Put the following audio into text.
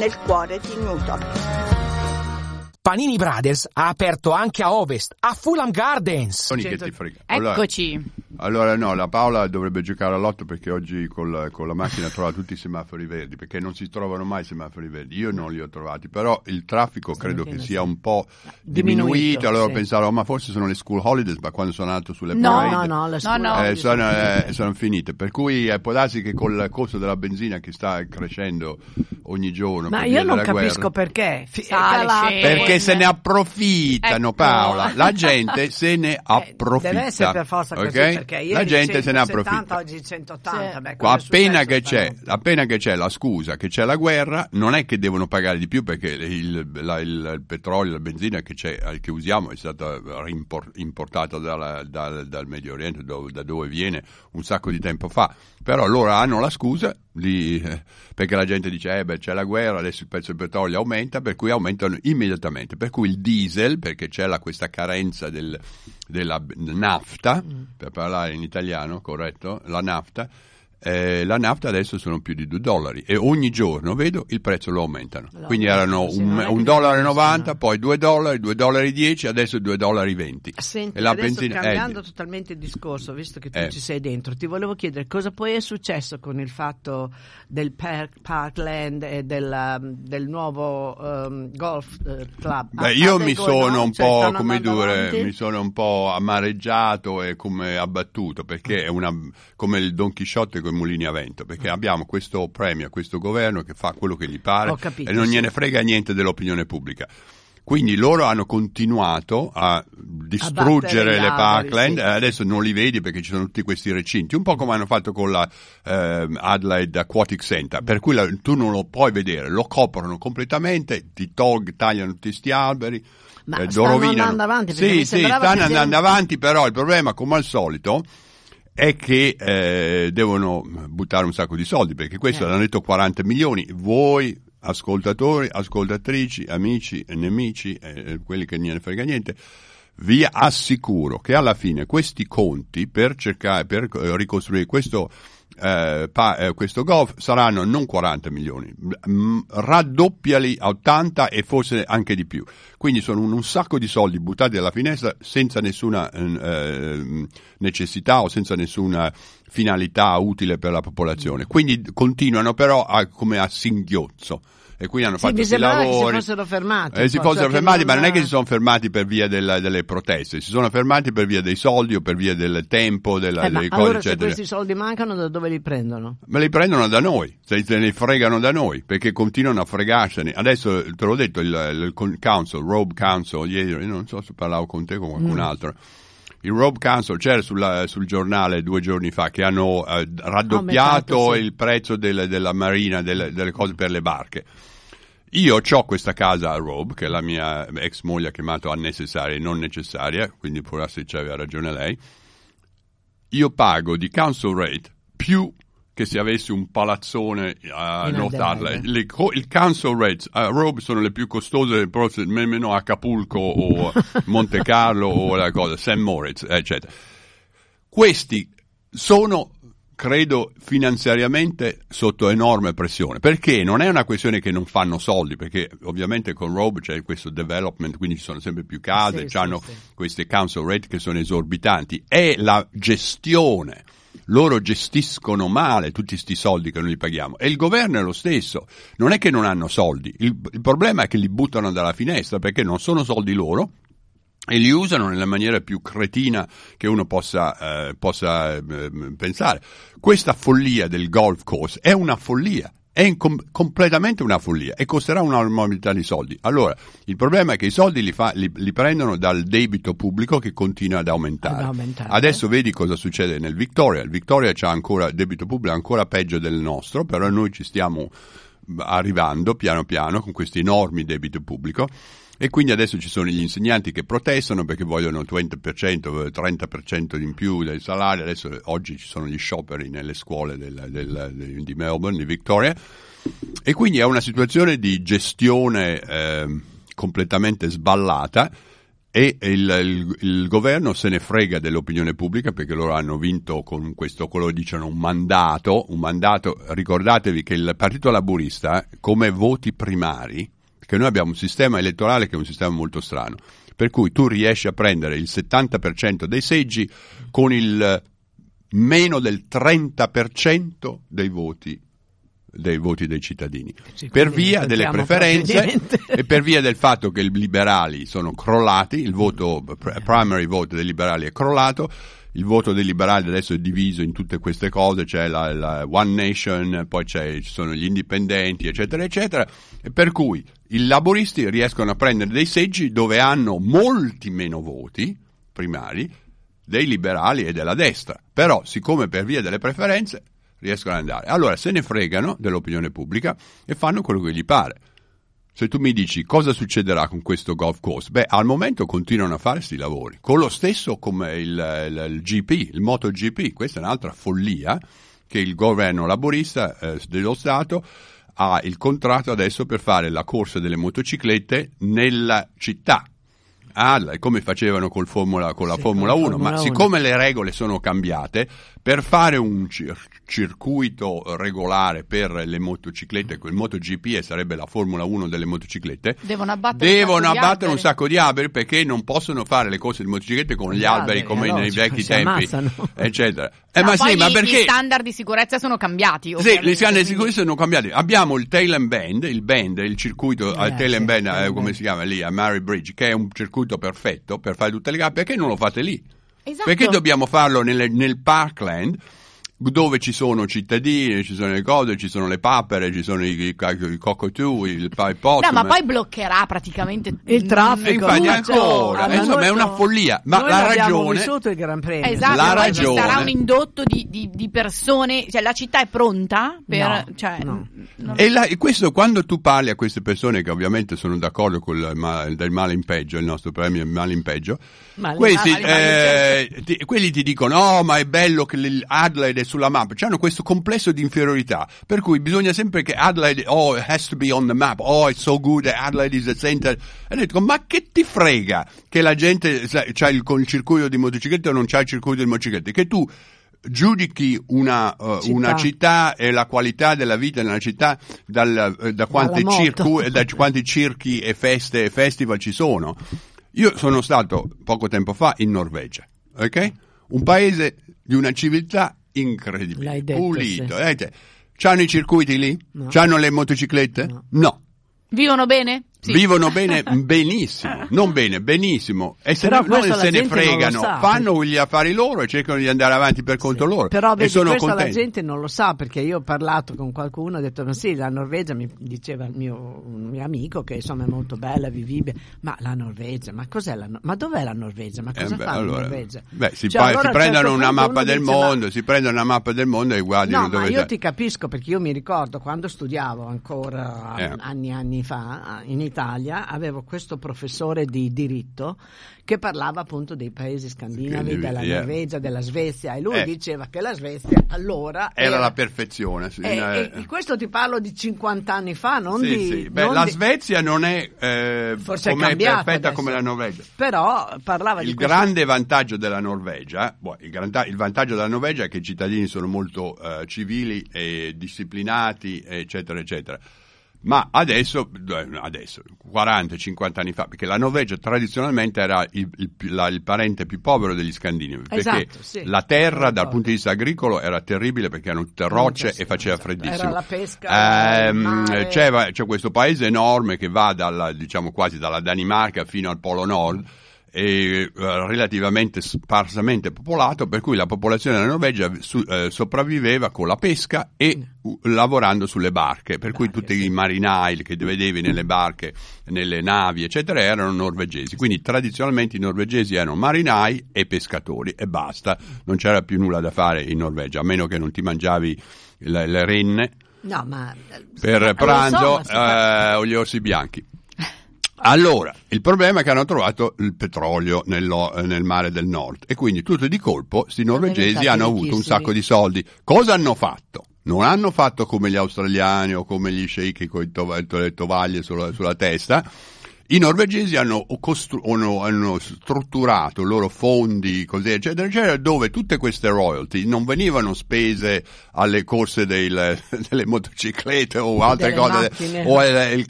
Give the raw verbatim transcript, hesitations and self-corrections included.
nel cuore di Newton. Panini Brothers ha aperto anche a Ovest, a Fulham Gardens. Che ti frega. Allora, Eccoci. allora no, la Paola dovrebbe giocare all'otto perché oggi con la, con la macchina trova tutti i semafori verdi, perché non si trovano mai i semafori verdi. Io non li ho trovati, però il traffico credo che sia un po' diminuito. diminuito allora sì. Pensavo, ma forse sono le school holidays, ma quando sono andato sulle no, parade no, no, le no, no. eh, sono, eh, sono finite. Per cui eh, può darsi che col costo della benzina che sta crescendo ogni giorno. Ma per io via non della capisco guerra, perché. F- Sale, calato. scende. perché se ne approfittano, Ecco. Paola. La gente se ne approfitta. Deve essere per forza così, ok? perché ieri la gente se ne centosettanta, approfitta. oggi centottanta. Sì. Beh, Qua, cosa è appena, successo che c'è, stanotte? appena che c'è la scusa che c'è la guerra, non è che devono pagare di più, perché il, la, il, il petrolio, la benzina che, c'è, che usiamo è stata rimpor- importata dalla, dal, dal Medio Oriente, do, da dove viene un sacco di tempo fa. Però loro hanno la scusa di, eh, perché la gente dice eh beh, c'è la guerra, adesso il prezzo del petrolio aumenta, per cui aumentano immediatamente. Per cui il diesel, perché c'è la, questa carenza del, della nafta, mm. per parlare in italiano, corretto, la nafta, eh, la nafta adesso sono più di due dollari e ogni giorno vedo il prezzo lo aumentano. Lo Quindi aumentano, erano sì, un, non è che un dollaro e non novanta, sono- poi due dollari, due dollari dieci, adesso due dollari venti. Senti, e la adesso benzina cambiando eh, totalmente il discorso, visto che tu Eh. ci sei dentro, ti volevo chiedere cosa poi è successo con il fatto del Park, Parkland e del, del nuovo um, golf eh, club. Beh, Ah, io fate mi voi, sono no? un Cioè, po' stanno come andando dire, avanti? mi sono un po' amareggiato e come abbattuto, perché è una come il Don Chisciotte con i mulini a vento, perché abbiamo questo premio, questo governo che fa quello che gli pare Ho capito, e non sì. gliene frega niente dell'opinione pubblica. Quindi loro hanno continuato a distruggere Abbattere gli le alberi, Parkland, sì. eh, adesso non li vedi perché ci sono tutti questi recinti, un po' come hanno fatto con la eh, Adelaide Aquatic Center, per cui la, tu non lo puoi vedere, lo coprono completamente, ti tog, tagliano tutti questi alberi, Ma eh, lo stanno rovinano. andando avanti, perché Sì, mi sì, sembrava stanno che andando siano- avanti, però il problema, come al solito, è che eh, devono buttare un sacco di soldi, perché questo Eh. l'hanno detto quaranta milioni, voi ascoltatori, ascoltatrici, amici e nemici, eh, quelli che non ne frega niente, vi assicuro che alla fine questi conti per cercare, per eh, ricostruire questo eh, pa, eh, questo golf saranno non quaranta milioni, m, raddoppiali a ottanta e forse anche di più. Quindi sono un, un sacco di soldi buttati alla finestra senza nessuna eh, necessità o senza nessuna finalità utile per la popolazione. Quindi continuano però a, come a singhiozzo. E quindi hanno Sì, fatto mi questi sembrava che si lavori. fossero fermati. Eh, si un po', fossero cioè che fermati, non- ma non è che si sono fermati per via della, delle proteste, si sono fermati per via dei soldi o per via del tempo, della, Eh, ma delle cose, allora se eccetera. questi soldi mancano, da dove li prendono? Me li prendono da noi, se se ne fregano da noi, perché continuano a fregarsene. Adesso te l'ho detto, il, il council, Robe Council, ieri, non so se parlavo con te o con qualcun Mm. altro. Il Robe Council c'era sulla, sul giornale due giorni fa che hanno eh, raddoppiato Aumentato, sì. il prezzo del, della marina, delle, delle cose per le barche. Io ho questa casa a Robe, che la mia ex moglie ha chiamato unnecessaria e non necessaria, quindi può essere che aveva ragione lei. Io pago di council rate più che se avessi un palazzone a In North Adelaide. Adelaide. Le co- il council rates a Robe sono le più costose, forse nemmeno Acapulco o Monte Carlo o la cosa, Saint Moritz, eccetera. Questi sono, credo, finanziariamente sotto enorme pressione, perché non è una questione che non fanno soldi, perché ovviamente con Robe c'è questo development, quindi ci sono sempre più case, Sì, hanno sì, sì. queste council rate che sono esorbitanti, è la gestione. Loro gestiscono male tutti sti soldi che noi li paghiamo e il governo è lo stesso, non è che non hanno soldi, il, il problema è che li buttano dalla finestra perché non sono soldi loro e li usano nella maniera più cretina che uno possa, eh, possa eh, pensare. Questa follia del golf course è una follia, è incom- completamente una follia e costerà un'enormità di soldi. Allora, il problema è che i soldi li, fa, li, li prendono dal debito pubblico che continua ad aumentare. Ad aumentare. Adesso vedi cosa succede nel Victoria. Il Victoria c'ha ancora debito pubblico ancora peggio del nostro, però noi ci stiamo arrivando piano piano con questi enormi debito pubblico. E quindi adesso ci sono gli insegnanti che protestano perché vogliono il venti per cento, trenta per cento in più del salario. Adesso oggi ci sono gli scioperi nelle scuole del, del, di Melbourne, di Victoria. E quindi è una situazione di gestione eh, completamente sballata. e il, il, il governo se ne frega dell'opinione pubblica, perché loro hanno vinto con questo, quello che dicono un mandato, un mandato, ricordatevi che il Partito Laburista, come voti primari, perché noi abbiamo un sistema elettorale che è un sistema molto strano, per cui tu riesci a prendere il settanta per cento dei seggi con il meno del trenta per cento dei voti dei voti dei cittadini, sì, per via delle preferenze e per via del fatto che i liberali sono crollati, il voto primary vote dei liberali è crollato, il voto dei liberali adesso è diviso in tutte queste cose, c'è la, la One Nation, poi c'è, ci sono gli indipendenti, eccetera, eccetera, e per cui i laburisti riescono a prendere dei seggi dove hanno molti meno voti primari dei liberali e della destra, però siccome per via delle preferenze riescono ad andare. Allora se ne fregano dell'opinione pubblica e fanno quello che gli pare. Se tu mi dici cosa succederà con questo golf course, beh, al momento continuano a fare questi lavori, con lo stesso come il, il, il G P, il MotoGP. Questa è un'altra follia, che il governo laburista eh, dello Stato ha il contratto adesso per fare la corsa delle motociclette nella città. Ah, come facevano col Formula, con la sì, Formula uno, Formula ma uno. Siccome le regole sono cambiate, per fare un cir- circuito regolare per le motociclette, quel MotoGP sarebbe la Formula uno delle motociclette, devono abbattere, devono un, sacco abbattere un sacco di alberi, perché non possono fare le corse di motociclette con gli, gli alberi, alberi come nei vecchi tempi, eccetera. Eh, no, ma poi sì, gli, ma perché? Gli standard di sicurezza sono cambiati. Sì, gli standard di sicurezza sono cambiati. Abbiamo il tail and bend, il bend, il circuito eh, tail sì, and bend, eh, come si chiama lì, a Mary Bridge, che è un circuito perfetto per fare tutte le gare. Perché non lo fate lì? Esatto. Perché dobbiamo farlo nel, nel Parkland, dove ci sono cittadini, ci sono le cose, ci sono le papere, ci sono i, i, i cockatoo, il possum. No, ma poi bloccherà praticamente il traffico. E infatti ancora, cioè, insomma, è una follia. Ma noi la abbiamo ragione vissuto il Gran Premio. Esatto, la poi ragione, ci sarà un indotto di, di, di persone, cioè la città è pronta per no, cioè, no. Non... E, la, e questo quando tu parli a queste persone che ovviamente sono d'accordo con il mal, del male in peggio, il nostro premio è il male in peggio, male, questi, male, male eh, ti, quelli ti dicono oh ma è bello che Adelaide è sulla mappa, c'hanno questo complesso di inferiorità, per cui bisogna sempre che Adelaide, oh, it has to be on the map, oh, it's so good, Adelaide is the center. E dico, ma che ti frega che la gente c'ha il, il circuito di motociclette o non c'ha il circuito di motociclette? Che tu giudichi una, uh, città. una città e la qualità della vita nella città dal, uh, da, quanti circu- da quanti circhi e feste e festival ci sono. Io sono stato poco tempo fa in Norvegia, ok? Un paese di una civiltà incredibile, detto, pulito. Sì. Eh, c'hanno i circuiti lì? No. C'hanno le motociclette? No. No. Vivono bene? Sì. Vivono bene, benissimo, non bene, benissimo, e se, però ne, non se ne fregano, sa, fanno gli affari loro e cercano di andare avanti per conto sì. loro. Però vedi, e sono questo contenti. La gente non lo sa, perché io ho parlato con qualcuno, ho detto ma sì, la Norvegia, mi diceva il mio, un mio amico che insomma è molto bella, vivibile, ma la Norvegia, ma cos'è la ma dov'è la Norvegia? Ma cosa eh beh, fa allora, la Norvegia? Beh, si, cioè, pa- allora, si prendono certo una mappa del dice, mondo, ma... si prendono una mappa del mondo e guardano no, dove ma io c'è. ti capisco, perché io mi ricordo quando studiavo ancora eh. anni e anni fa in Italia, avevo questo professore di diritto che parlava appunto dei paesi scandinavi, della yeah. Norvegia, della Svezia, e lui eh. diceva che la Svezia allora era, era la perfezione. Sì, e, eh. e questo ti parlo di cinquanta anni fa, non sì, di sì. Beh, non la di... Svezia non è eh, forse è perfetta adesso. Come la Norvegia, però parlava il di questo... grande vantaggio della Norvegia, boh, il, gran, il vantaggio della Norvegia è che i cittadini sono molto uh, civili e disciplinati, eccetera eccetera. Ma adesso, adesso, quaranta cinquanta anni fa, perché la Norvegia tradizionalmente era il, il, la, il parente più povero degli scandinavi, perché esatto, sì. la terra dal punto di vista agricolo era terribile, perché erano tutte rocce e faceva esatto. freddissimo. Era la pesca, ehm, c'è, c'è questo paese enorme che va dalla, diciamo quasi dalla Danimarca fino al Polo Nord, e uh, relativamente sparsamente popolato, per cui la popolazione della Norvegia su, eh, sopravviveva con la pesca e uh, lavorando sulle barche, per cui tutti i marinai che vedevi nelle barche, nelle navi eccetera erano norvegesi, quindi tradizionalmente i norvegesi erano marinai e pescatori e basta, non c'era più nulla da fare in Norvegia, a meno che non ti mangiavi le, le renne no, ma, per ma, pranzo so, fa... eh, o gli orsi bianchi. Allora, il problema è che hanno trovato il petrolio nello, nel mare del nord e quindi tutto di colpo sti norvegesi hanno avuto un sacco di soldi. Cosa hanno fatto? Non hanno fatto come gli australiani o come gli sceicchi con le tovaglie sulla, sulla testa I norvegesi hanno, costru- hanno, hanno strutturato i loro fondi, così, eccetera, eccetera, dove tutte queste royalty non venivano spese alle corse del, delle motociclette o altre delle cose, macchine. o il, il